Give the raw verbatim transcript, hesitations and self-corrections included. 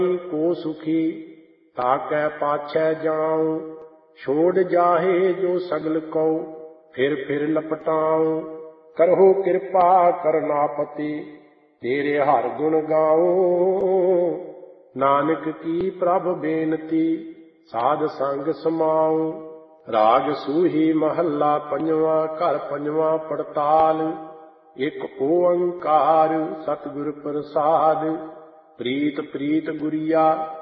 को सुखी ताकै पाछै जाऊं। छोड़ जाहे जो सगल को फिर फिर लपटाऊं। करहो कृपा करनापति तेरे हर गुण गाऊं। नानक की प्रभ बेनती साध संग समाऊं। राग सूही महला पंजवा घर पंजवा पड़ताल। एक ओंकार सतगुर प्रसाद प्रीत प्रीत गुरिया